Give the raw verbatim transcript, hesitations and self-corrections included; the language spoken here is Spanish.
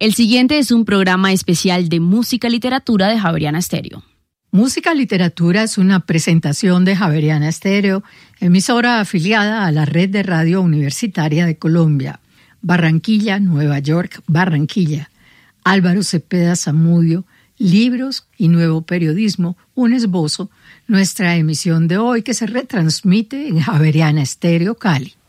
El siguiente es un programa especial de música y literatura de Javeriana Estéreo. Música y Literatura es una presentación de Javeriana Estéreo, emisora afiliada a la Red de Radio Universitaria de Colombia. Barranquilla, Nueva York, Barranquilla. Álvaro Cepeda Zamudio, Libros y Nuevo Periodismo, un esbozo, nuestra emisión de hoy que se retransmite en Javeriana Estéreo Cali.